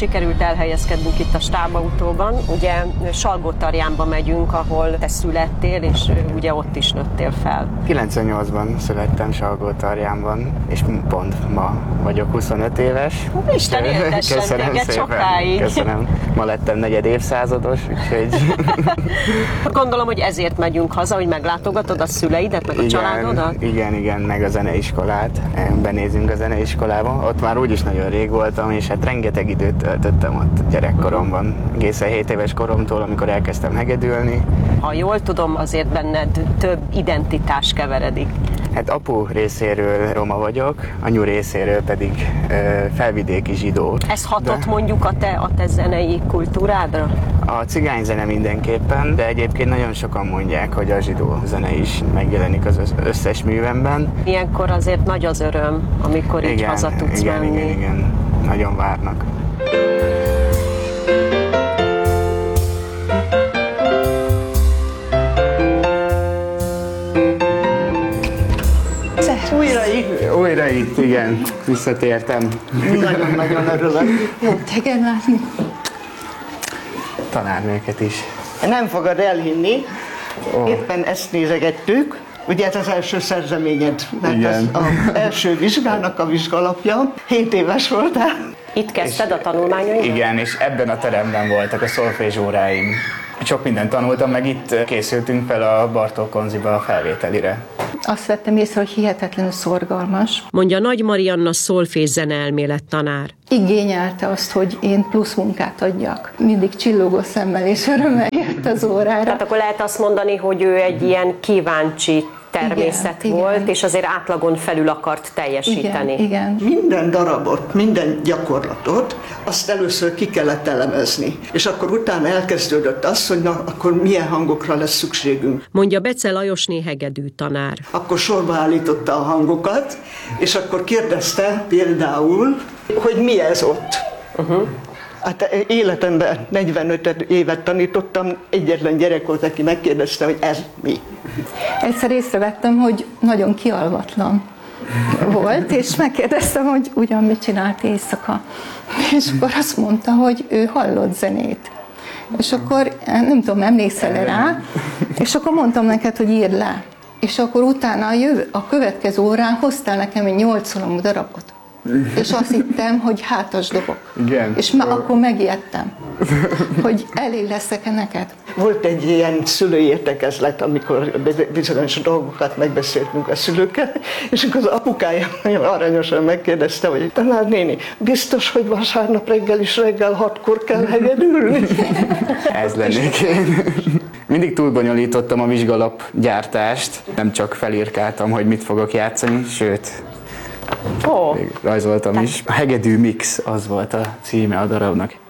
sikerült elhelyezkednünk itt a stábautóban. Ugye Salgótarjánba megyünk, ahol te születtél, és ugye ott is nőttél fel. 98-ban születtem Salgótarjánban, és pont ma vagyok 25 éves. Isten éltessen téged sokáig. Köszönöm. Ma lettem negyed évszázados, úgyhogy... Gondolom, hogy ezért megyünk haza, hogy meglátogatod a szüleidet, meg a családodat? Igen, meg a zeneiskolát. Benézünk a zeneiskolába. Ott már úgyis nagyon rég voltam, és hát rengeteg időt töltöttem ott gyerekkoromban. Egészen 7 éves koromtól, amikor elkezdtem hegedülni. Ha jól tudom, azért benned több identitás keveredik. Hát apu részéről roma vagyok, anyu részéről pedig felvidéki zsidó. Ez hatott mondjuk a te zenei kultúrádra? A cigányzene mindenképpen, de egyébként nagyon sokan mondják, hogy a zsidó zene is megjelenik az összes művemben. Ilyenkor azért nagy az öröm, amikor így haza tudsz menni. Igen, nagyon várnak. Újra itt, igen. Visszatértem. Nagyon örülök. Jó téged látni. Tanárnőket is. Nem fogod elhinni, éppen ezt nézegettük, ugye ez az első szerzeményed, mert ez az első vizsgának a vizsgalapja. 7 éves voltál. Itt kezdted a tanulmányaidat? Igen, és ebben a teremben voltak a szolfés óráim. Sok mindent tanultam, meg itt készültünk fel a Bartók Konziba a felvételire. Azt vettem észre, hogy hihetetlenül szorgalmas. Mondja Nagy Marianna szolfés zeneelmélet tanár. Igényelte azt, hogy én plusz munkát adjak. Mindig csillogó szemmel és örömmel jött az órára. Tehát akkor lehet azt mondani, hogy ő egy ilyen kíváncsi természet volt, igen. És azért átlagon felül akart teljesíteni. Igen. Minden darabot, minden gyakorlatot, azt először ki kellett elemezni. És akkor utána elkezdődött az, hogy na, akkor milyen hangokra lesz szükségünk. Mondja Bece Lajosné hegedű tanár. Akkor sorba állította a hangokat, és akkor kérdezte például, hogy mi ez ott. Hát életemben 45 évet tanítottam, egyetlen gyerek volt, aki megkérdezte, hogy ez mi. Egyszer észrevettem, hogy nagyon kialvatlan volt, és megkérdeztem, hogy ugyan mit csinált éjszaka. És akkor azt mondta, hogy ő hallott zenét. És akkor, nem tudom, emlékszel rá, és akkor mondtam neked, hogy írd le. És akkor utána a következő órán hoztál nekem egy 8 szólamú darabot. És azt hittem, hogy hátas dobok. Igen. És akkor megijedtem, hogy elég leszek-e neked. Volt egy ilyen szülői értekezlet, amikor bizonyos dolgokat megbeszéltünk a szülőkkel, és akkor az apukája nagyon aranyosan megkérdezte, hogy tanárnéni, biztos, hogy vasárnap reggel is reggel 6-kor kell hegedülni? Ez lennék én. Mindig túlbonyolítottam a vizsgalap gyártást, nem csak felírkáltam, hogy mit fogok játszani, sőt, rajzoltam is. A hegedű mix, az volt a címe a darabnak.